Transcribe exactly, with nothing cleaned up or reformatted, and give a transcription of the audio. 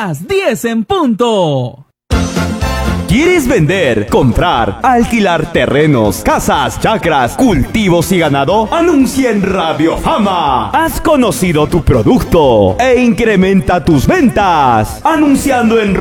las diez en punto. ¿Quieres vender, comprar, alquilar terrenos, casas, chacras, cultivos y ganado? Anuncia en Radio Fama. Has conocido tu producto e incrementa tus ventas anunciando en